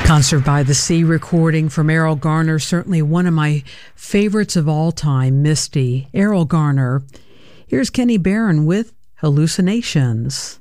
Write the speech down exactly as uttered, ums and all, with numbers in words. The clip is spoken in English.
Concert by the Sea recording from Errol Garner, certainly one of my favorites of all time, Misty. Errol Garner. Here's Kenny Barron with Hallucinations.